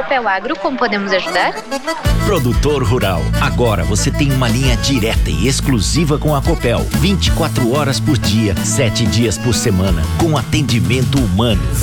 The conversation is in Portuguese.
Copel Agro, como podemos ajudar? Produtor rural, agora você tem uma linha direta e exclusiva com a Copel, 24 horas por dia, 7 dias por semana, com atendimento humano.